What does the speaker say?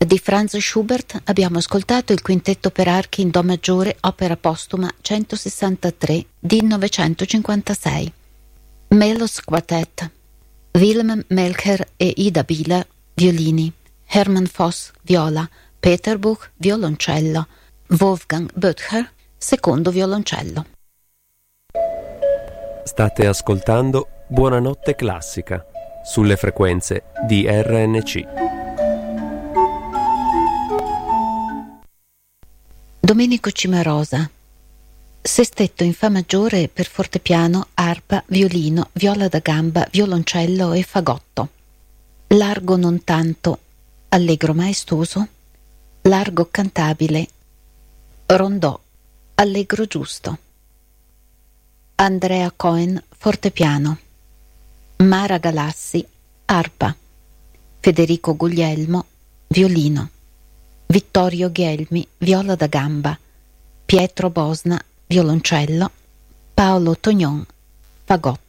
Di Franz Schubert abbiamo ascoltato il quintetto per archi in Do maggiore, opera postuma 163 di 956. Melos Quartet, Wilhelm Melcher e Ida Bieler, violini, Hermann Voss, viola, Peter Buch, violoncello, Wolfgang Böttcher, secondo violoncello. State ascoltando Buonanotte Classica sulle frequenze di RNC. Domenico Cimarosa, sestetto in Fa maggiore per fortepiano, arpa, violino, viola da gamba, violoncello e fagotto. Largo non tanto, allegro maestoso, largo cantabile, rondò, allegro giusto. Andrea Cohen, fortepiano. Mara Galassi, arpa. Federico Guglielmo, violino. Vittorio Ghelmi, viola da gamba. Pietro Bosna, violoncello. Paolo Tognon, fagotto.